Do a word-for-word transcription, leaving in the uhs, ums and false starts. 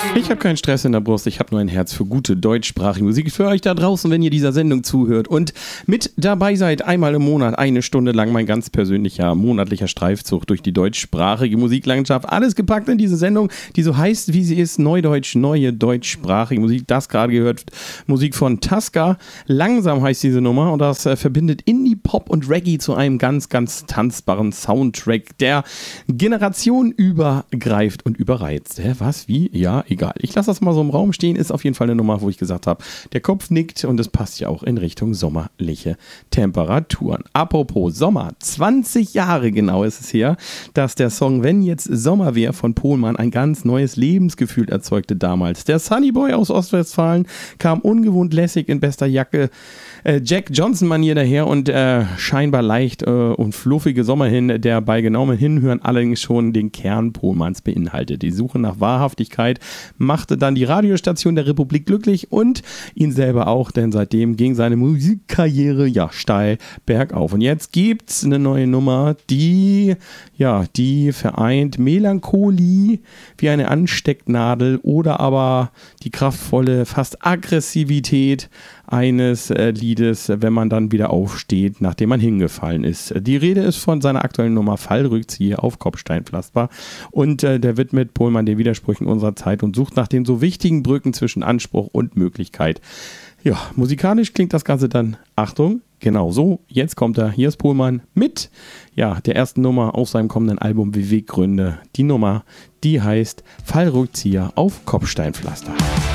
Ich habe keinen Stress in der Brust, ich habe nur ein Herz für gute deutschsprachige Musik für euch da draußen, wenn ihr dieser Sendung zuhört und mit dabei seid, einmal im Monat, eine Stunde lang mein ganz persönlicher monatlicher Streifzug durch die deutschsprachige Musiklandschaft. Alles gepackt in diese Sendung, die so heißt, wie sie ist, Neudeutsch, neue deutschsprachige Musik. Das gerade gehört, Musik von Tasca. Langsam heißt diese Nummer und das äh, verbindet Indie, Pop und Reggae zu einem ganz, ganz tanzbaren Soundtrack, der Generationen übergreift und überreizt. Hä, was, wie? Ja, egal. Ich lasse das mal so im Raum stehen, ist auf jeden Fall eine Nummer, wo ich gesagt habe, der Kopf nickt und es passt ja auch in Richtung sommerliche Temperaturen. Apropos Sommer, zwanzig Jahre genau ist es her, dass der Song Wenn jetzt Sommer wär von Pohlmann ein ganz neues Lebensgefühl erzeugte damals. Der Sunnyboy aus Ostwestfalen kam ungewohnt lässig in bester Jacke, äh, Jack Johnson-Manier daher und äh, scheinbar leicht äh, und fluffige Sommer hin, der bei genauem Hinhören allerdings schon den Kern Pohlmanns beinhaltet. Die Suche nach Wahrhaftigkeit machte dann die Radiostation der Republik glücklich und ihn selber auch, denn seitdem ging seine Musikkarriere ja steil bergauf. Und jetzt gibt's eine neue Nummer, die ja, die vereint Melancholie wie eine Anstecknadel oder aber die kraftvolle, fast Aggressivität eines äh, Liedes, wenn man dann wieder aufsteht, nachdem man hingefallen ist. Die Rede ist von seiner aktuellen Nummer Fallrückzieher auf Kopfsteinpflaster und äh, der widmet Pohlmann den Widersprüchen unserer Zeit und sucht nach den so wichtigen Brücken zwischen Anspruch und Möglichkeit. Ja, musikalisch klingt das Ganze dann, Achtung, genau so, jetzt kommt er, hier ist Pohlmann mit, ja, der ersten Nummer auf seinem kommenden Album Beweggründe. Die Nummer, die heißt Fallrückzieher auf Kopfsteinpflaster.